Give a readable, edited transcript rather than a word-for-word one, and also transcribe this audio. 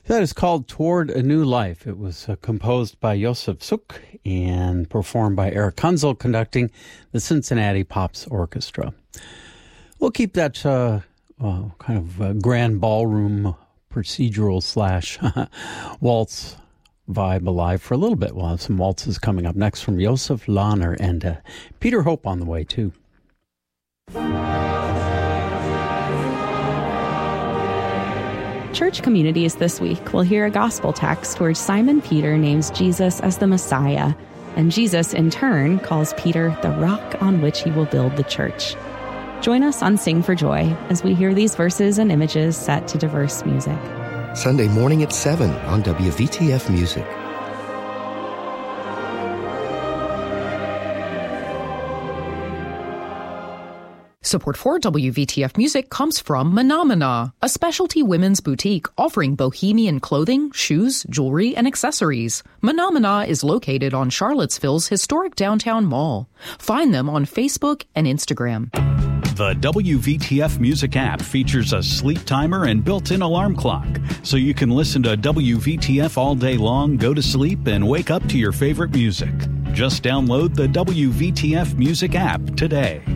That is called Toward a New Life. It was composed by Josef Suk and performed by Eric Kunzel, conducting the Cincinnati Pops Orchestra. We'll keep that kind of grand ballroom procedural / waltz vibe alive for a little bit. We'll have some waltzes coming up next from Josef Lahner and Peter Hope on the way, too. Church Communities this week will hear a gospel text where Simon Peter names Jesus as the Messiah, and Jesus, in turn, calls Peter the rock on which he will build the church. Join us on Sing for Joy as we hear these verses and images set to diverse music. Sunday morning at 7 on WVTF Music. Support for WVTF Music comes from Menomina, a specialty women's boutique offering bohemian clothing, shoes, jewelry, and accessories. Menomina is located on Charlottesville's historic downtown mall. Find them on Facebook and Instagram. The WVTF Music app features a sleep timer and built-in alarm clock, so you can listen to WVTF all day long, go to sleep, and wake up to your favorite music. Just download the WVTF Music app today.